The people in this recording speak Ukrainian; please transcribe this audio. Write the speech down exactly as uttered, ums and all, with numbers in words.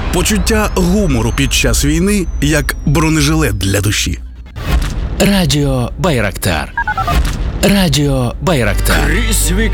Почуття гумору під час війни як бронежилет для душі. Радіо Байрактар. Радіо Байрактар. Крізь віки